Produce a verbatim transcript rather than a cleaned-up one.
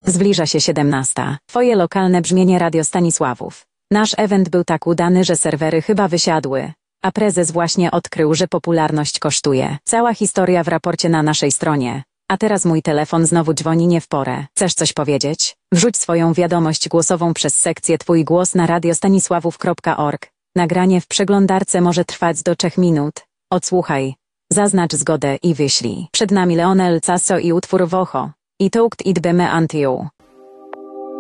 Zbliża się siedemnasta. Twoje lokalne brzmienie Radio Stanisławów. Nasz event był tak udany, że serwery chyba wysiadły, a prezes właśnie odkrył, że popularność kosztuje. Cała historia w raporcie na naszej stronie. A teraz mój telefon znowu dzwoni nie w porę. Chcesz coś powiedzieć? Wrzuć swoją wiadomość głosową przez sekcję Twój głos na radiostanisławów kropka org. Nagranie w przeglądarce może trwać do trzech minut. Odsłuchaj. Zaznacz zgodę i wyślij. Przed nami Leonel Casso i utwór Wocho. I toukt idbeme antiu.